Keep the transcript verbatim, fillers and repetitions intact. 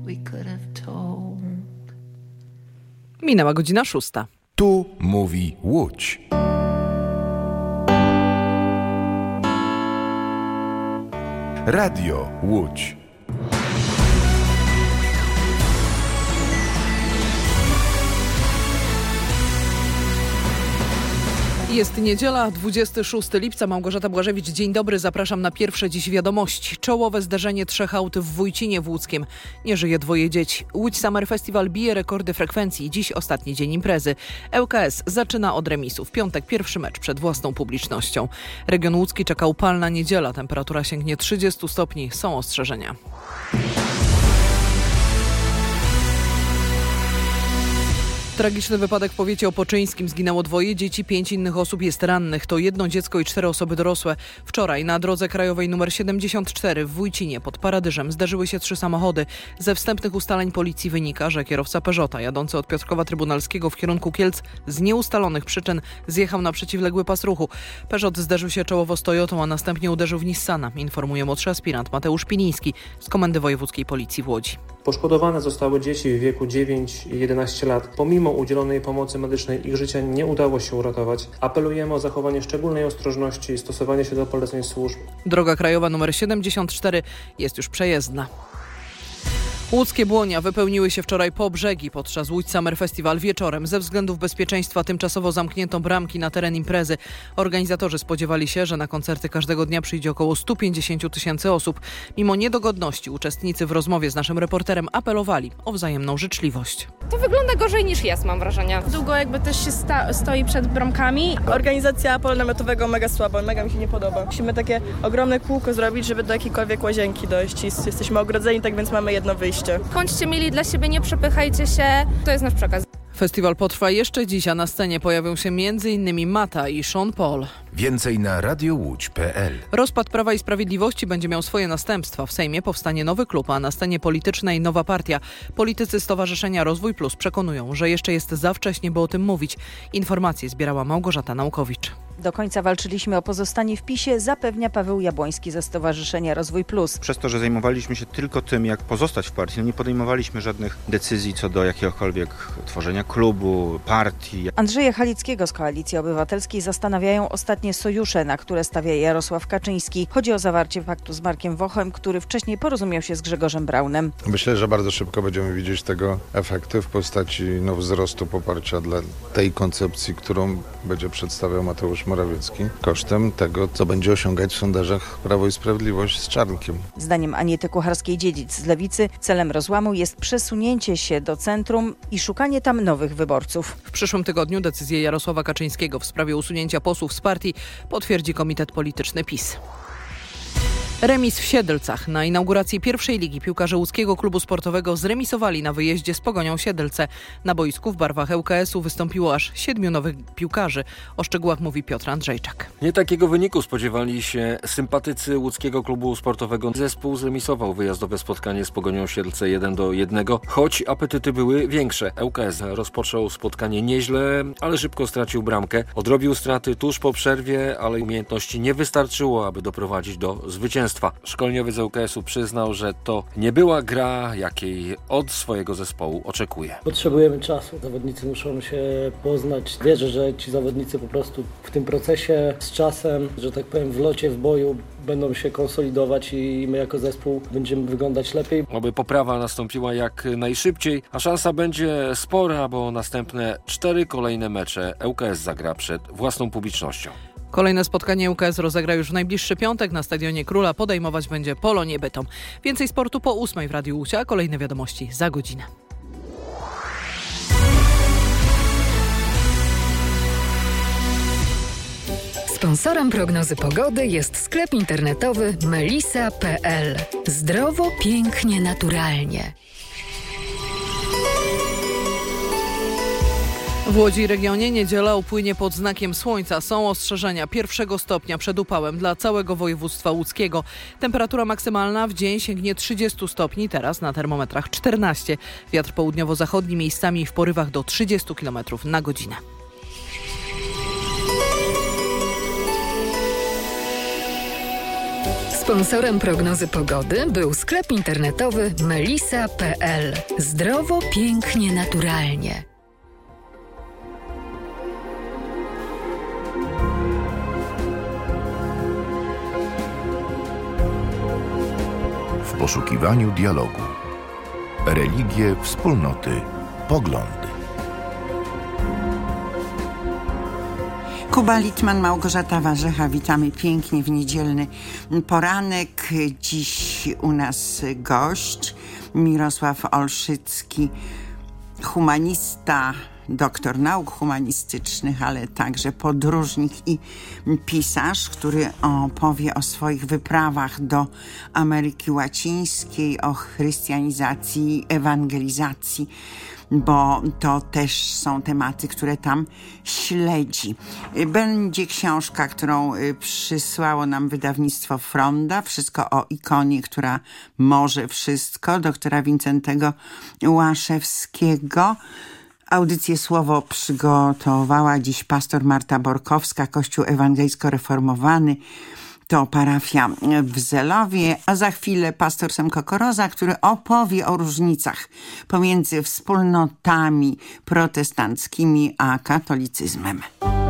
Minęła godzina szósta. Tu mówi Łódź. Radio Łódź. Jest niedziela, dwudziestego szóstego lipca. Małgorzata Błażewicz, dzień dobry. Zapraszam na pierwsze dziś wiadomości. Czołowe zderzenie trzech aut w Wójcinie w Łódzkiem. Nie żyje dwoje dzieci. Łódź Summer Festival bije rekordy frekwencji. Dziś ostatni dzień imprezy. L K S zaczyna od remisu. W piątek pierwszy mecz przed własną publicznością. Region łódzki czeka upalna niedziela. Temperatura sięgnie trzydziestu stopni. Są ostrzeżenia. Tragiczny wypadek w powiecie opoczyńskim. Zginęło dwoje dzieci, pięć innych osób jest rannych. To jedno dziecko i cztery osoby dorosłe. Wczoraj na drodze krajowej nr siedemdziesiąt cztery w Wójcinie pod Paradyżem zdarzyły się trzy samochody. Ze wstępnych ustaleń policji wynika, że kierowca Peugeota jadący od Piotrkowa Trybunalskiego w kierunku Kielc z nieustalonych przyczyn zjechał na przeciwległy pas ruchu. Peugeot zderzył się czołowo z Toyotą, a następnie uderzył w Nissana, informuje młodszy aspirant Mateusz Piniński z Komendy Wojewódzkiej Policji w Łodzi. Poszkodowane zostały dzieci w wieku dziewięć i jedenaście lat. Pomimo udzielonej pomocy medycznej ich życia nie udało się uratować. Apelujemy o zachowanie szczególnej ostrożności i stosowanie się do poleceń służb. Droga krajowa nr siedemdziesiąt cztery jest już przejezdna. Łódzkie Błonia wypełniły się wczoraj po brzegi podczas Łódź Summer Festival wieczorem. Ze względów bezpieczeństwa tymczasowo zamknięto bramki na teren imprezy. Organizatorzy spodziewali się, że na koncerty każdego dnia przyjdzie około stu pięćdziesięciu tysięcy osób. Mimo niedogodności uczestnicy w rozmowie z naszym reporterem apelowali o wzajemną życzliwość. To wygląda gorzej niż jest, mam wrażenie. Długo jakby też się sta- stoi przed bramkami. Organizacja polu namiotowego mega słaba, mega mi się nie podoba. Musimy takie ogromne kółko zrobić, żeby do jakiejkolwiek łazienki dojść. Jesteśmy ogrodzeni, tak więc mamy jedno wyjście. Bądźcie mieli dla siebie, nie przepychajcie się. To jest nasz przekaz. Festiwal potrwa jeszcze dziś, a na scenie pojawią się między innymi Mata i Sean Paul. Więcej na radiowódź kropka p l. Rozpad Prawa i Sprawiedliwości będzie miał swoje następstwa. W Sejmie powstanie nowy klub, a na scenie politycznej nowa partia. Politycy Stowarzyszenia Rozwój Plus przekonują, że jeszcze jest za wcześnie, by o tym mówić. Informacje zbierała Małgorzata Naukowicz. Do końca walczyliśmy o pozostanie w PiSie, zapewnia Paweł Jabłoński ze Stowarzyszenia Rozwój Plus. Przez to, że zajmowaliśmy się tylko tym, jak pozostać w partii, no nie podejmowaliśmy żadnych decyzji co do jakiegokolwiek tworzenia klubu, partii. Andrzeja Halickiego z Koalicji Obywatelskiej zastanawiają ostatnie sojusze, na które stawia Jarosław Kaczyński. Chodzi o zawarcie paktu z Markiem Wochem, który wcześniej porozumiał się z Grzegorzem Braunem. Myślę, że bardzo szybko będziemy widzieć tego efekty w postaci no, wzrostu poparcia dla tej koncepcji, którą będzie przedstawiał Mateusz Morawiecki, kosztem tego, co będzie osiągać w sondażach Prawo i Sprawiedliwość z Czarnkiem. Zdaniem Aniety Kucharskiej-Dziedzic z Lewicy celem rozłamu jest przesunięcie się do centrum i szukanie tam nowych wyborców. W przyszłym tygodniu decyzję Jarosława Kaczyńskiego w sprawie usunięcia posłów z partii potwierdzi Komitet Polityczny PiS. Remis w Siedlcach. Na inauguracji pierwszej ligi piłkarze łódzkiego klubu sportowego zremisowali na wyjeździe z Pogonią Siedlce. Na boisku w barwach L K S-u wystąpiło aż siedmiu nowych piłkarzy. O szczegółach mówi Piotr Andrzejczak. Nie takiego wyniku spodziewali się sympatycy łódzkiego klubu sportowego. Zespół zremisował wyjazdowe spotkanie z Pogonią Siedlce jeden do jednego, choć apetyty były większe. L K S rozpoczął spotkanie nieźle, ale szybko stracił bramkę. Odrobił straty tuż po przerwie, ale umiejętności nie wystarczyło, aby doprowadzić do zwycięstwa. Szkoleniowiec L K S-u przyznał, że to nie była gra, jakiej od swojego zespołu oczekuje. Potrzebujemy czasu, zawodnicy muszą się poznać. Wierzę, że ci zawodnicy po prostu w tym procesie z czasem, że tak powiem w locie, w boju będą się konsolidować i my jako zespół będziemy wyglądać lepiej. Oby poprawa nastąpiła jak najszybciej, a szansa będzie spora, bo następne cztery kolejne mecze L K S zagra przed własną publicznością. Kolejne spotkanie L K S rozegra już w najbliższy piątek na Stadionie Króla. Podejmować będzie Polonię Bytom. Więcej sportu po ósmej w Radiu Łódź, a kolejne wiadomości za godzinę. Sponsorem prognozy pogody jest sklep internetowy melisa kropka p l. Zdrowo, pięknie, naturalnie. W Łodzi i regionie niedziela upłynie pod znakiem słońca. Są ostrzeżenia pierwszego stopnia przed upałem dla całego województwa łódzkiego. Temperatura maksymalna w dzień sięgnie trzydziestu stopni, teraz na termometrach czternaście. Wiatr południowo-zachodni miejscami w porywach do trzydziestu kilometrów na godzinę. Sponsorem prognozy pogody był sklep internetowy melisa kropka p l. Zdrowo, pięknie, naturalnie. W poszukiwaniu dialogu. Religie, wspólnoty, poglądy. Kuba Litman, Małgorzata Warzecha, witamy pięknie w niedzielny poranek. Dziś u nas gość Mirosław Olszycki, humanista, doktor nauk humanistycznych, ale także podróżnik i pisarz, który opowie o swoich wyprawach do Ameryki Łacińskiej, o chrystianizacji i ewangelizacji, bo to też są tematy, które tam śledzi. Będzie książka, którą przysłało nam wydawnictwo Fronda, Wszystko o ikonie, która może wszystko, doktora Wincentego Łaszewskiego. Audycję Słowo przygotowała dziś pastor Marta Borkowska, Kościół Ewangelicko-Reformowany. To parafia w Zelowie, a za chwilę pastor Semko Koroza, który opowie o różnicach pomiędzy wspólnotami protestanckimi a katolicyzmem.